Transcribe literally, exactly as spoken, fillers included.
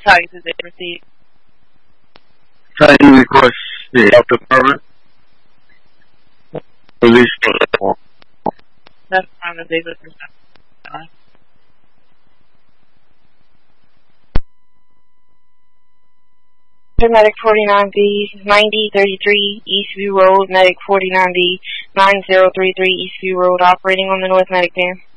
Sorry, to they receive. Trying to request the health department. Police department. That's fine if they look for something. Medic forty-nine B, ninety thirty-three Eastview Road, Medic forty-nine B, nine zero three three Eastview Road, operating on the North Medic van.